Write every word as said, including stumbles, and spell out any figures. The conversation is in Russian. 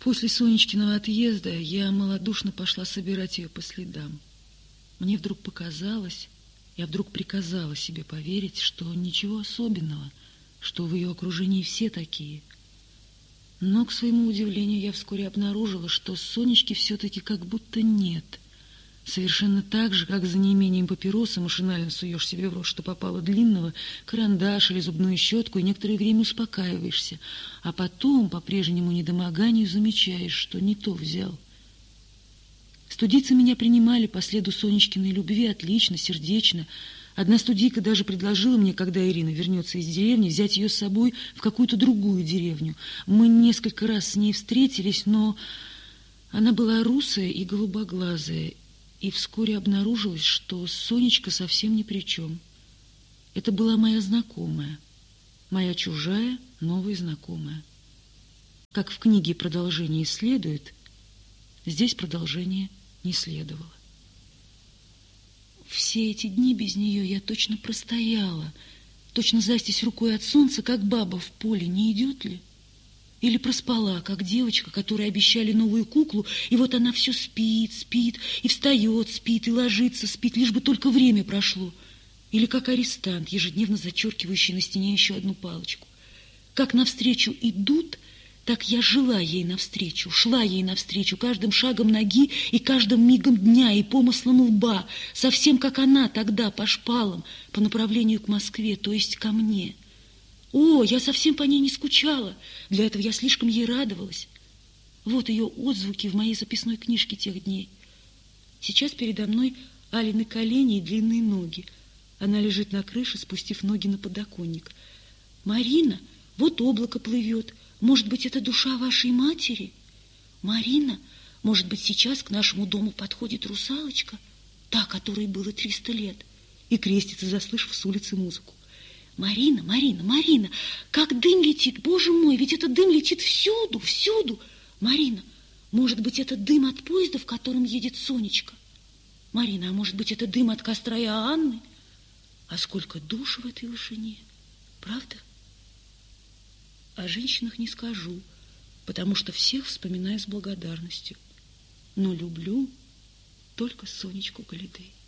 После Сонечкиного отъезда я малодушно пошла собирать ее по следам. Мне вдруг показалось, я вдруг приказала себе поверить, что ничего особенного, что в ее окружении все такие. Но, к своему удивлению, я вскоре обнаружила, что Сонечки все-таки как будто нет. Совершенно так же, как за неимением папиросы машинально суешь себе в рот, что попало длинного, карандаш или зубную щетку, и некоторое время успокаиваешься, а потом, по прежнему недомоганию, замечаешь, что не то взял. Студийцы меня принимали по следу Сонечкиной любви отлично, сердечно. Одна студийка даже предложила мне, когда Ирина вернется из деревни, взять ее с собой в какую-то другую деревню. Мы несколько раз с ней встретились, но она была русая и голубоглазая, и вскоре обнаружилось, что Сонечка совсем ни при чем. Это была моя знакомая, моя чужая новая знакомая. Как в книге продолжение следует, здесь продолжение не следовало. Все эти дни без нее я точно простояла, точно застись рукой от солнца, как баба в поле, не идет ли? Или проспала, как девочка, которой обещали новую куклу, и вот она все спит, спит, и встает, спит, и ложится, спит, лишь бы только время прошло. Или как арестант, ежедневно зачеркивающий на стене еще одну палочку. Как навстречу идут, так я жила ей навстречу, шла ей навстречу каждым шагом ноги и каждым мигом дня и помыслом лба, совсем как она тогда по шпалам, по направлению к Москве, то есть ко мне. О, я совсем по ней не скучала, для этого я слишком ей радовалась. Вот ее отзвуки в моей записной книжке тех дней. Сейчас передо мной Алины колени и длинные ноги. Она лежит на крыше, спустив ноги на подоконник. «Марина, вот облако плывет. Может быть, это душа вашей матери? Марина, может быть, сейчас к нашему дому подходит русалочка, та, которой было триста лет, и крестится, заслышав с улицы музыку. Марина, Марина, Марина, как дым летит, боже мой, ведь этот дым летит всюду, всюду. Марина, может быть, это дым от поезда, в котором едет Сонечка? Марина, а может быть, это дым от костра Иоанны? А сколько душ в этой вышине, правда? О женщинах не скажу, потому что всех вспоминаю с благодарностью. Но люблю только Сонечку Галидей.